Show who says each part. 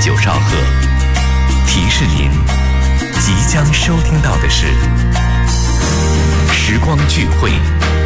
Speaker 1: 9兆赫。提示您，即将收听到的是时光聚会